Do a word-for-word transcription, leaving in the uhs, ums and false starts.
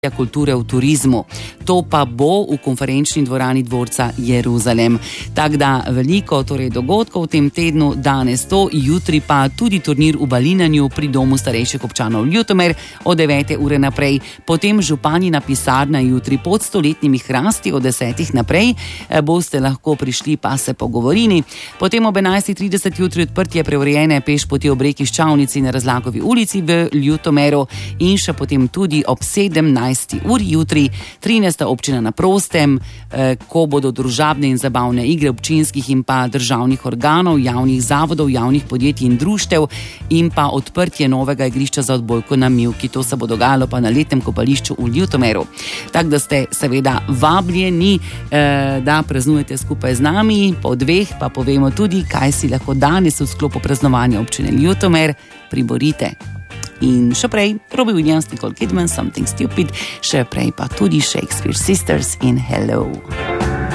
kulture v turizmu. To pa bo v konferenčni dvorani dvorca Jeruzalem. Tako da veliko torej dogodkov v tem tednu, danes to, jutri pa tudi turnir v balinanju pri domu starejših občanov Ljutomer od devete ure naprej. Potem županjina pisarna jutri pod stoletnimi hrasti od desetih naprej. Boste lahko prišli pa se pogovorili. Potem ob enajstih trideset jutri odprtje preurejene pešpoti ob reki Ščavnici na Razlagovi ulici v Ljutomeru in še potem tudi ob sedemnajsti uri jutri, trinajsta občina na prostem, eh, ko bodo družabne in zabavne igre občinskih in pa državnih organov, javnih zavodov, javnih podjetij in društev in pa odprtje novega igrišča za odbojko na Mivki. To se bo dogajalo pa na letnem kopališču v Ljutomeru. Tako da ste seveda vabljeni, eh, da praznujete skupaj z nami, po dveh pa povemo tudi, kaj si lahko danes v sklopu praznovanja občine Ljutomer priborite. In še prej Robbie Williams, Nicole Kidman, Something Stupid, še prej pa tudi Shakespeare Sisters in Hello.